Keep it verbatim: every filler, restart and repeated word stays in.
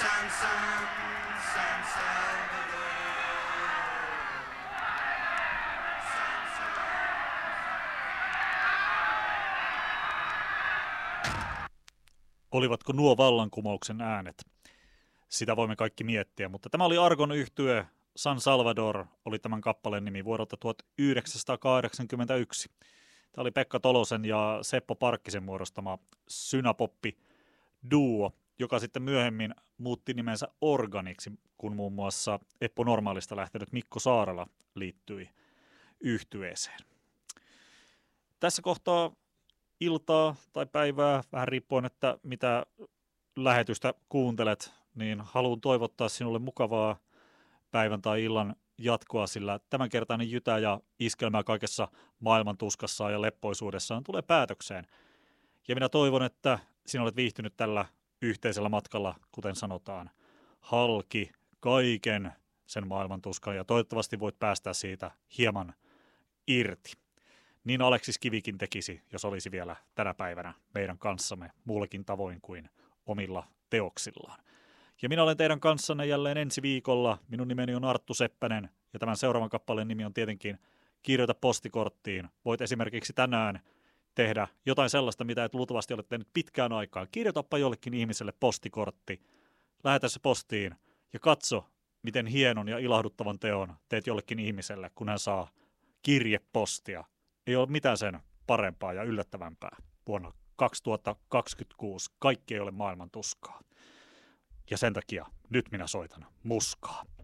San San, San Salvador. San San. Olivatko nuo vallankumouksen äänet? Sitä voimme kaikki miettiä, mutta tämä oli Argon yhtye. San Salvador oli tämän kappaleen nimi vuodelta tuhatyhdeksänsataakahdeksankymmentäyksi. Tämä oli Pekka Tolosen ja Seppo Parkkisen muodostama synapoppi-duo, joka sitten myöhemmin muutti nimensä Organiksi, kun muun muassa Eppu Normaalista lähtenyt Mikko Saarala liittyi yhtyeeseen. Tässä kohtaa iltaa tai päivää, vähän riippuen, että mitä lähetystä kuuntelet, niin haluan toivottaa sinulle mukavaa päivän tai illan jatkoa, sillä tämänkertainen jytä ja iskelmää kaikessa maailman tuskassaan ja leppoisuudessaan tulee päätökseen. Ja minä toivon, että sinä olet viihtynyt tällä yhteisellä matkalla, kuten sanotaan, halki kaiken sen maailman tuskan ja toivottavasti voit päästä siitä hieman irti. Niin Aleksis Kivikin tekisi, jos olisi vielä tänä päivänä meidän kanssamme muullakin tavoin kuin omilla teoksillaan. Ja minä olen teidän kanssanne jälleen ensi viikolla. Minun nimeni on Arttu Seppänen ja tämän seuraavan kappaleen nimi on tietenkin Kirjoita postikorttiin. Voit esimerkiksi tänään tehdä jotain sellaista, mitä et luultavasti ole tehnyt pitkään aikaan. Kirjoitapa jollekin ihmiselle postikortti, lähetä se postiin ja katso, miten hienon ja ilahduttavan teon teet jollekin ihmiselle, kun hän saa kirjepostia. Ei ole mitään sen parempaa ja yllättävämpää vuonna kaksituhattakaksikymmentäkuusi. Kaikki ei ole maailman tuskaa. Ja sen takia nyt minä soitan muskaa.